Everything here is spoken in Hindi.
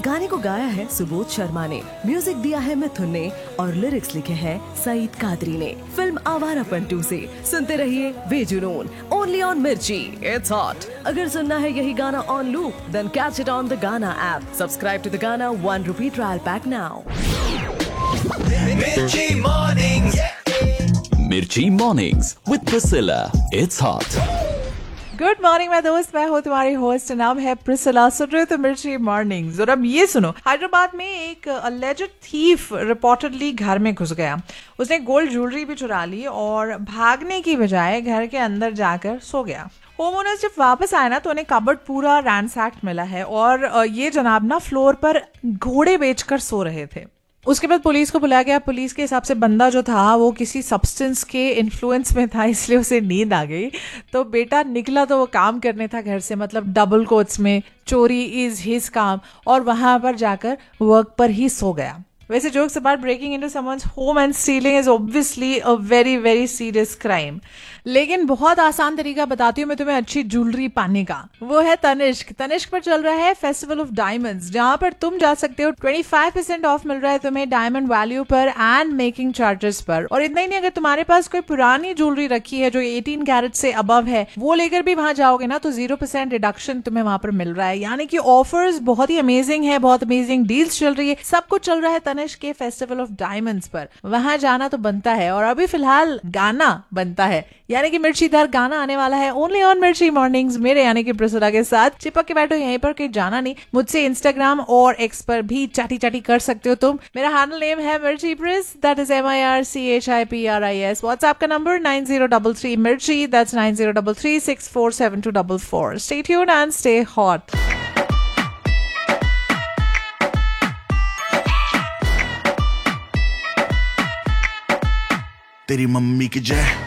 गाने को गाया है सुबोध शर्मा ने, म्यूजिक दिया है मिथुन ने और लिरिक्स लिखे हैं सईद कादरी ने। फिल्म आवारापन 2 से सुनते रहिए बेजुनून, ओनली ऑन मिर्ची, इट्स हॉट। अगर सुनना है यही गाना on loop, then catch it on the गाना ऐप। सब्सक्राइब टू द गाना ₹1 ट्रायल पैक नाउ। मिर्ची mornings with Priscilla, it's hot. Good morning मैं दोस्त, मैं हूँ तुम्हारी होस्ट, नाम है प्रिसिला। सुन रहे हो तो मिर्ची मॉर्निंग्स। और अब ये सुनो, हैदराबाद में एक अलेज्ड थीफ रिपोर्टेडली घर में घुस गया। उसने गोल्ड ज्वेलरी भी चुरा ली और भागने की बजाय घर के अंदर जाकर सो गया। होम ओनर्स जब वापस आए ना तो उन्हें कबर्ड पूरा रैंसैक्ड मिला है और ये जनाब ना फ्लोर पर घोड़े बेचकर सो रहे थे। उसके बाद पुलिस को बुलाया गया। पुलिस के हिसाब से बंदा जो था वो किसी सब्सटेंस के इन्फ्लुएंस में था, इसलिए उसे नींद आ गई। तो बेटा निकला तो वो काम करने था घर से, मतलब डबल कोट्स में चोरी इज हिज काम, और वहां पर जाकर वर्क पर ही सो गया। वैसे jokes apart, breaking into someone's home and stealing is obviously a very very serious crime. लेकिन बहुत आसान तरीका बताती हूँ मैं तुम्हें अच्छी ज्वेलरी पाने का, वो है तनिष्क। तनिष्क पर चल रहा है फेस्टिवल ऑफ डायमंड्स, जहां पर तुम जा सकते हो। 25% ऑफ मिल रहा है तुम्हें डायमंड वैल्यू पर एंड मेकिंग चार्जेस पर। और इतना ही नहीं, अगर तुम्हारे पास कोई पुरानी ज्वेलरी रखी है जो 18 कैरेट से अबव है, वो लेकर भी वहां जाओगे ना तो 0% डिडक्शन तुम्हें वहां पर मिल रहा है। यानी कि ऑफर्स बहुत ही अमेजिंग है, बहुत अमेजिंग डील्स चल रही है। सब कुछ चल रहा है तनिष्क के फेस्टिवल ऑफ डायमंड्स पर। वहां जाना तो बनता है, और अभी फिलहाल गाना बनता है, यानी कि मिर्चीदार गाना आने वाला है ओनली ऑन मिर्ची मॉर्निंग्स मेरे यानी कि प्रिसिला के साथ। चिपक के बैठो यहीं पर, कहीं जाना नहीं। मुझसे इंस्टाग्राम और एक्स पर भी चाटी चाटी कर सकते हो तुम। मेरा हैंडल नेम है मिर्ची प्रिस, दैट इज MIRCHIPRIS। व्हाट्सएप का नंबर 9033 मिर्ची, that's 9033647244। Stay tuned and stay hot. तेरी मम्मी की जय।